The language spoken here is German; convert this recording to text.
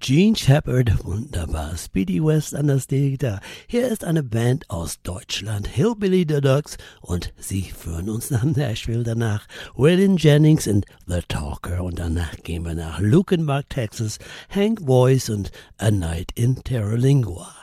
Gene Shepard, wunderbar. Speedy West an der Gitarre. Hier ist eine Band aus Deutschland, Hillbilly Deluxe, und sie führen uns nach Nashville. Danach Waylon Jennings und The Talker, und danach gehen wir nach Lukenbach, Texas, Hank Voice und A Night in Terralingua.